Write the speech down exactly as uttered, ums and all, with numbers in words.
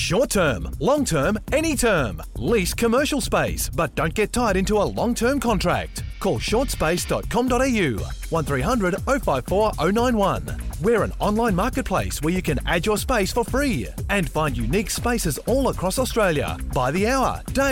Short term, long term, any term. Lease commercial space, but don't get tied into a long-term contract. Call short space dot com dot a u, one three hundred oh five four oh nine one. We're an online marketplace where you can add your space for free and find unique spaces all across Australia by the hour, day